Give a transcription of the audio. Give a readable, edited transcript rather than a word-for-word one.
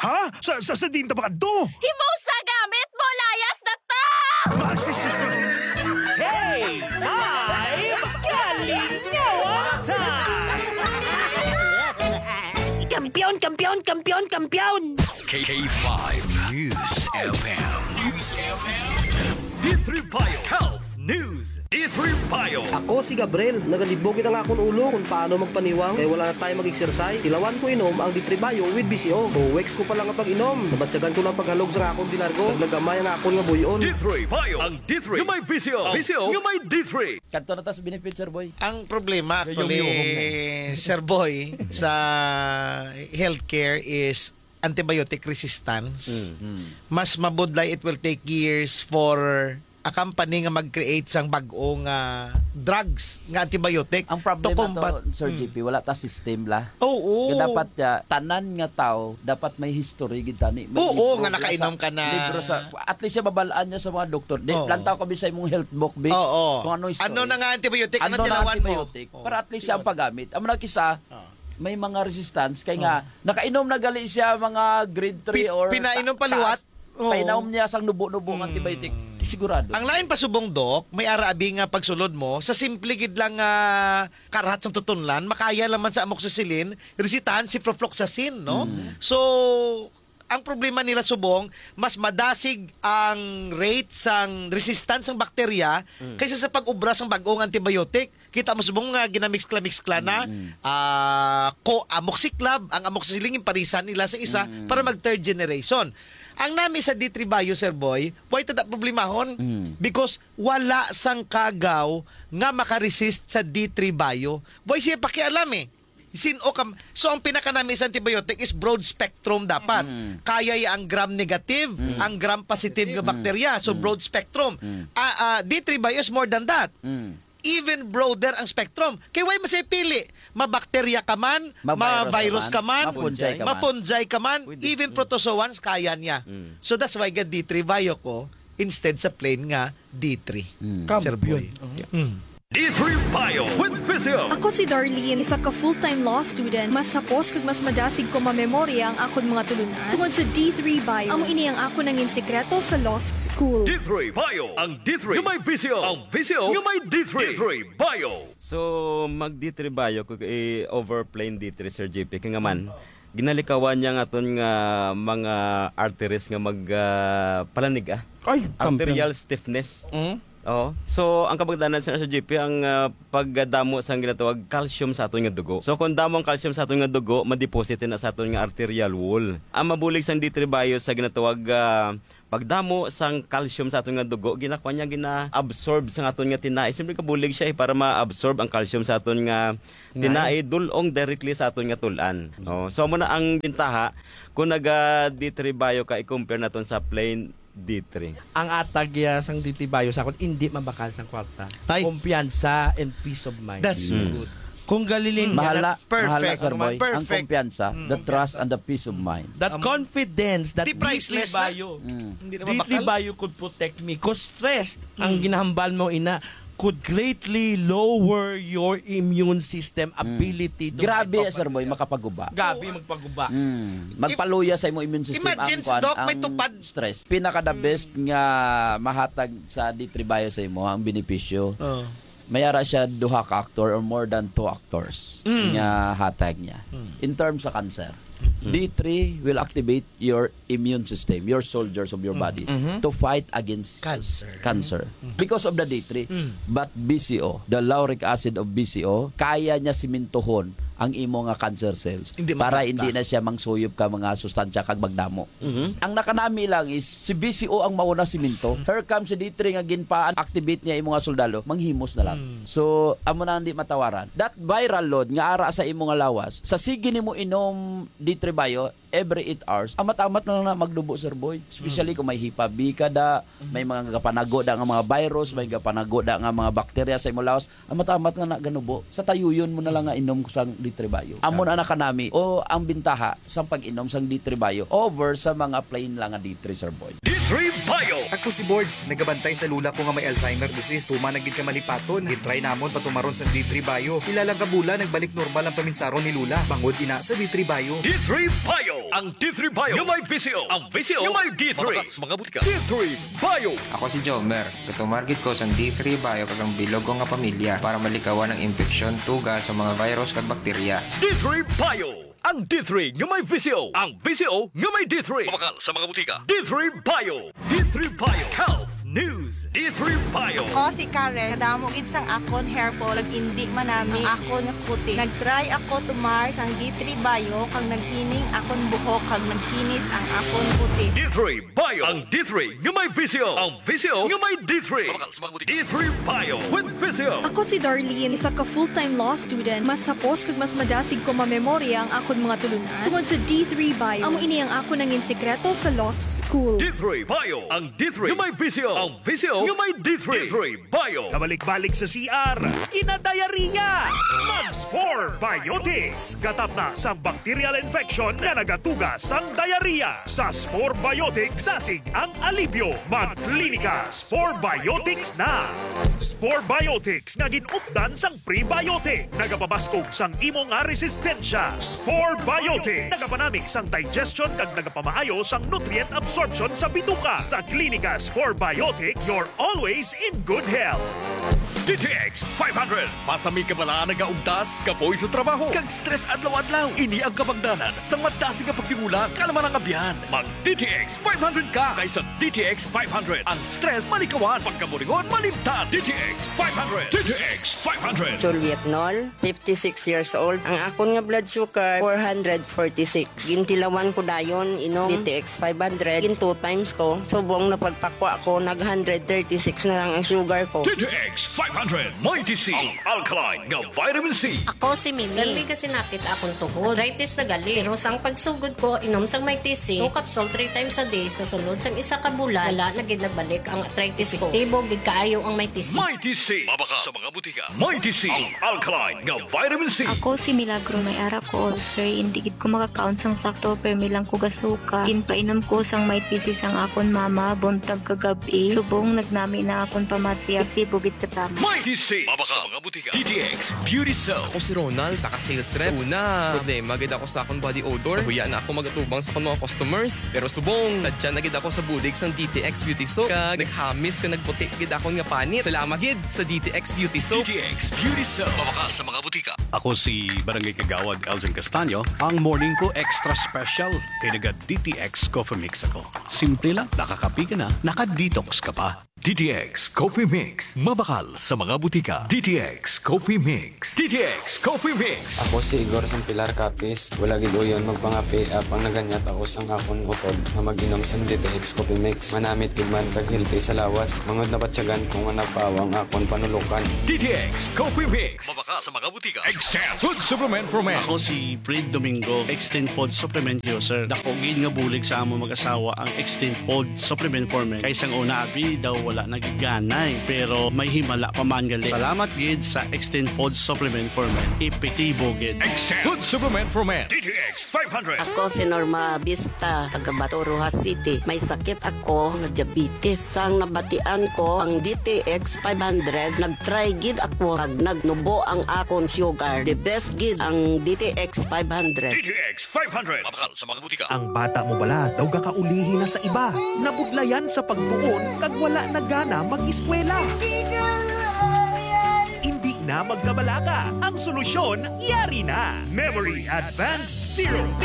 Ha? Sa din ta makadto? Himusa gamit mo layas na to! Hey! I'm Kalingawan time! Kampiyon, kampiyon, kampiyon, kampiyon! K5 News FM. News FM. D3 Bio Health News. D3 Bio. Ako si Gabriel, nagalibogin ang akong ulo kung paano magpaniwang kaya wala na tayo mag-exercise. Ilawan ko inom ang D3 Bio with BCO. Weeks ko pa lang ang pag-inom. Nabatsagan ko ng paghalog sa akong dilargo. Naglagamay ang akong nga buyon. D3 Bio. Ang D3. Yung may VCO. VCO. Yung may D3. Kanto na ta sa benefit, Sir Boy. Ang problema actually, Sir Boy, sa healthcare is antibiotic resistance. Mas mabudlay, it will take years for a company nga mag-create sang bag-ong drugs nga antibiotic. Ang problema to, Sir JP, wala ta system la. Oo. Kaya dapat tanan nga tao, dapat may history gid tani. Oo, nga nakainom ka na. Libro sa, at least siya babalaan niya sa mga doktor. Di, Oo. lantaw ko bisay mong health book, bi. Oo. Kung ano history. Ano na nga antibiotic? Ano na tinawan mo? antibiotic. Para at least siya ang paggamit. Amo na kisa, may mga resistance kay nga nakainom na gali siya mga grade 3 or pinainom paliwat. Oo. Painom niya sang nubo-nubo ng antibiotic. Sigurado. Ang lain pa subong dok, may arabi nga pagsulod mo, sa simple gid lang karahat sa tutunlan, makaya laman sa amoxicillin, resitahan si ciprofloxacin, no? So, ang problema nila subong, mas madasig ang rate sang resistance ng bakterya kaysa sa pag-ubra sang bagong antibiotic. Kita mo subong nga ginamix-kla na amoxiclav, ang amoxicillin yung parisan nila sa isa para mag third generation. Ang nami sa D3 Bio, Sir Boy, why tada problemahon? Because wala sang kagaw nga makaresist sa D3 Bio. Boy, siya pakialam eh. So, ang pinaka namin sa antibiotic is broad spectrum dapat. Kaya ang gram negative, ang gram positive nga bakterya. So, broad spectrum. D3 Bio is more than that. Even broader ang spectrum. Kaya why masay pili? Mabakterya ka man, ma-virus ka man, mapunjay ka man, even protozoans kaya niya. So that's why D3 Bio ko instead sa plain nga D3. Sir Boy. D3 Bio with VCO. Ako si Darlene, isa ka full-time law student. Mas sapos kag mas madasig ko mamemorya ang akon mga tulunan. Tungod sa D3 Bio, amo ini ang ako nangin sekreto sa law school. D3 Bio. Ang D3. Yung may VCO. Ang VCO. Yung may D3. D3 Bio. So, mag D3 Bio, overplain D3, Sir JP, kaya nga man, ginalikawan niya nga ton nga mga arteries nga palanig arterial stiffness. Oh. So, ang kabagdanan sa JP, ang pagdamo sa ginatawag calcium sa aton nga dugo. So, kung damo ang calcium sa aton nga dugo, ma-deposit na sa aton nga arterial wall. Ang mabulig sa D3 Bio sa ginatawag pagdamo sang calcium sa aton nga dugo, ginakuha niya gina-absorb sa aton nga tinai. Siyempre kabulig siya para ma-absorb ang calcium sa aton nga tinai dulong directly sa aton nga tulan. Oh. So, muna ang bintaha kung naga D3 Bio ka i-compare naton sa plain D3. Ang atag sang D3 Bio sa akon hindi mabakal sang kwarta. Ay. Kumpiyansa and peace of mind. That's good. Kung galilin Mahala, Perfect. Sir Boy. Ang Perfect. kumpiyansa, the trust and the peace of mind. that confidence that Di priceless D3 na. Bio, Hindi na D3 mabakal. Bio could protect me. Cause stress, ang ginahambal mo ina, could greatly lower your immune system ability to Grabe, fight off Sir Boy, ang- makapaguba. Gabi magpaguba. Magpaluya sa imong immune system Imagine, ang Doc, may tupad. stress. Pinaka the best nga mahatag sa D3 Bio sa imo ang benepisyo. Mayara siya duha ka actor or more than 2 actors nga hatag niya. In terms sa cancer, D3 will activate your immune system, your soldiers of your body to fight against cancer. Because of the D3. But BCO, the lauric acid of BCO, kaya niya simintuhon ang imo nga cancer cells Hindi para makapta. hindi na siya mangsuyop ka mga sustansya kag magdamo. Ang nakanami lang is si BCO ang mauna siminto. Here comes si D3 nga ginpaan activate niya imo nga soldado, manghimos na lang. So amo na hindi matawaran. That viral load nga ara sa imo nga lawas, sa sige nimo inom D3 Bio every 8 hours, amat-amat na lang na magdubo, Sir Boy. Especially kung may hipabi ka da, may mga kapanago da nga mga virus, may kapanago da nga mga bakterya sa imo lawas, amat-amat nga na ganubo. Sa tayuyon mo na lang nga inom sang D3 Bio. Amon ana kanami o ang bintaha sa pag-inom sang D3 Bio over sa mga plain lang nga D3, Sir Boy. D3 D3 Bio. Ako si Boards, nagabantay sa lula ko nga may Alzheimer disease. Tuma nagid ka malipaton. Gitry namon patumaron sa D3 Bio. Ilalang kabula nagbalik normal ang paminsaron ni lula. Bangod ina sa D3 Bio. D3 Bio. Ang D3 Bio nga may VCO. Ang VCO nga may D3. Mga butika. D3 Bio. Ako si Jomer. Katumargit ko sa D3 Bio kagang bilog ko nga pamilya para malikawan ang infeksyon, tuga sa mga virus kag bakterya. D3 Bio. Ang D3 nga may VCO. Ang VCO nga may D3. Mabakal sa mga butika. D3 Bio. D3 Bio. Health News. D3 Bio. Ako si Karen. Kadamog sang akon hair fall. Nag-indi manami akon nga puti. Nag-try ako tumar sang D3 Bio kag naghining akon buhok kag naghinis ang akon puti. D3 Bio. Ang D3 nga may VCO. Ang VCO nga may D3. Mabakal sa mga butika. D3 Bio with VCO. Ako si Darlene, isa ka full-time law student. Mas sapos kag mas madasig ko mamemorya ang akon mga tulunan. Tungod sa D3 Bio, amo ini ang ako nangin sikreto sa law school. D3 Bio. Ang D3 nga may VCO. Ang VCO nga may D3. D3 Bio. Kabalik-balik sa CR, kinadayariya! Mags4 Biotics. Gatap na sa bacterial infection na nagatuga sang diarrhea. Sa Spore Biotics, dasig ang alibyo. Magklinika, Spore Biotics na! Spore Biotics nga ginupdan sang prebiotic. Nagapabaskog sang imo nga resistensya. Spore Biotics. Nagapanamig sang digestion kag nagapamaayo sang nutrient absorption sa bituka. Sa klinika Spore Biotics, you're always in good health. DTX 500. Masami ka bala nagaugdas, kapoy sa trabaho, kag stress adlaw-adlaw. Ini ang kapagdanan sa madasig nga pagtigulang kalaman ang abyan. Mag DTX 500 ka kaysa DTX 500. Ang stress malikawan, pagkamuringon malimtan. DTX 500. DTX 500. Juliet Nol, 56 years old. Ang akon nga blood sugar 446. Gintilawan ko dayon inom DTX 500. Gin 2 times ko. Subong na pagpakwa ko nag 136 na lang ang sugar ko. DTX 500. Mighty C. Ang alkaline nga vitamin C. Ako si Mimi. Dali kasi napit akong tuhod. Arthritis na gali. Pero sang pagsugod ko, inom sang Mighty C. 2 capsule 3 times a day. Sa sunod sang isa ka bulan, wala na gid nagbalik ang arthritis ko. Tibo gid kaayo ang Mighty C. Mighty C. Mabaka sa mga butika. Mighty C. Ang alkaline nga vitamin C. Ako si Milagro, may ara ko ulcer. Hindi gid ko makakaon sang sakto pero milang ko gasuka. Ginpainom ko sang Mighty C sang akon mama buntag kagabi. Subong nagnami na akon pamatya. Tibo gid katama. Mighty C. Mabaka sa mga butika. DTX Beauty Soap. Ako si Ronald, isa ka sales rep. Una, problema gid ako sa akong body odor. Huya na ako magatubang sa akong mga customers. Pero subong, sadya na gid ako sa budig sang DTX Beauty Soap. Kag naghamis ka nagputi gid akong nga panit. Salamat gid sa DTX Beauty Soap. DTX Beauty Soap. Mabaka sa mga butika. Ako si Barangay Kagawad Elgin Castaño. Ang morning ko extra special kay naga DTX Coffee Mix ako. Simple lang, nakakapi ka na, naka-detox ka pa. DTX Coffee Mix. Mabakal sa mga butika. DTX Coffee Mix. DTX Coffee Mix. Ako si Igor sang Pilar Capis. Wala gid uyon magpangapi apang naganyat ako sang akon utod na mag-inom sang DTX Coffee Mix. Manamit gid man kag healthy sa lawas. Mangod na batyagan ko nga napawang akon panulukan. DTX Coffee Mix. Mabakal sa mga butika. Extend Food Supplement for Men. Ako si Fred Domingo, Extend Food Supplement user. Dakogin nga bulig sa among mag-asawa ang Extend Food Supplement for Men. Kay sang una abi daw wala nagiganay pero may himala pa man gali. Salamat gid sa Extend Food Supplement for Men. Epektibo gid. Extend Food Supplement for Men. DTX 500. Ako si Norma Vista, taga Bato, Rojas City. May sakit ako nga diabetes. Sang nabatian ko ang DTX 500, nagtry gid ako kag nagnubo ang akon sugar. The best gid ang DTX 500. DTX 500. Mabakal sa mga butika. Ang bata mo bala daw gakaulihi na sa iba. Nabudlayan sa pagtuon kag wala na gana mag-eskwela. Hindi na magkabalaga. Ang solusyon, yari na. Memory Advanced Zero.